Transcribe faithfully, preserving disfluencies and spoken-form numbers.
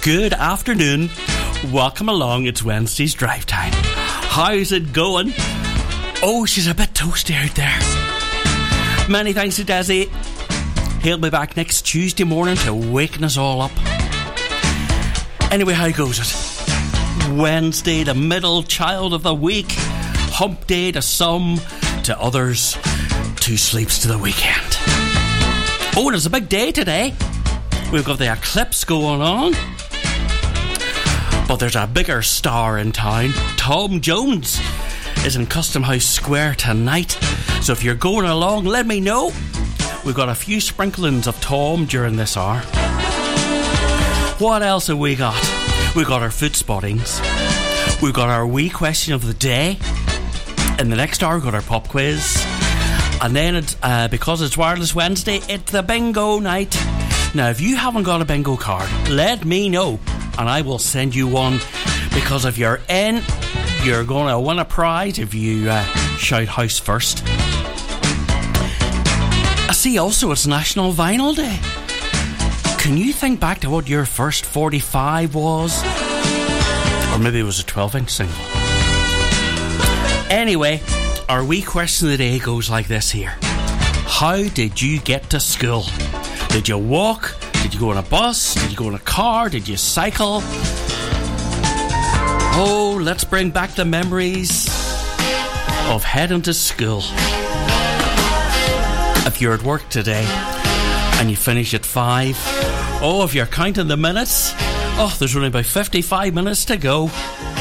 Good afternoon. Welcome along. It's Wednesday's drive time. How's it going? Oh, she's a bit toasty out there. Many thanks to Desi. He'll be back next Tuesday morning to waken us all up. Anyway, how goes it? Wednesday, the middle child of the week. Hump day to some, to others, two sleeps to the weekend. Oh, and it's a big day today. We've got the eclipse going on. But there's a bigger star in town. Tom Jones is in Custom House Square tonight. So if you're going along, let me know. We've got a few sprinklings of Tom during this hour. What else have we got? We've got our food spottings. We've got our wee question of the day. In the next hour, we've got our pop quiz. And then, it's, uh, because it's Wireless Wednesday, it's the bingo night. Now, if you haven't got a bingo card, let me know, and I will send you one. Because if you're in, you're going to win a prize if you uh, shout house first. I see also it's National Vinyl Day. Can you think back to what your first forty-five was? Or maybe it was a twelve inch single. Anyway, our wee question of the day goes like this here. How did you get to school? Did you walk? Did you go on a bus? Did you go in a car? Did you cycle? Oh, let's bring back the memories of heading to school. If you're at work today and you finish at five, oh, if you're counting the minutes, oh, there's only about fifty-five minutes to go.